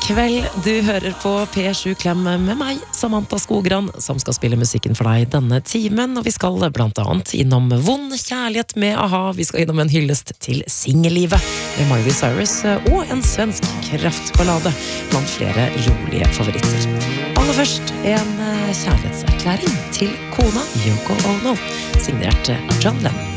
kveld. Du hører på P7 Klem med meg, Samantha Skogran, som skal spille musikken for deg denne timen. Og vi skal blant annet innom Vond kjærlighet med a-ha. Vi skal innom en hyllest til singellivet med Miley Cyrus og en svensk kraftballade blant flere rolige favoritter. Aller først en kjærlighetserklæring til kona Yoko Ono, signert John Lennon.